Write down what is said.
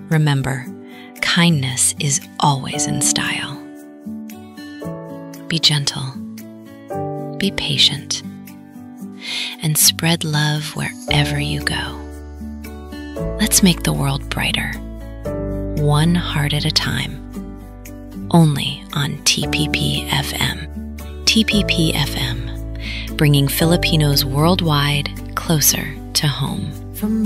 Remember, kindness is always in style. Be gentle, be patient, and spread love wherever you go. Let's make the world brighter, one heart at a time, only on TPP FM. TPP FM, bringing Filipinos worldwide closer to home. From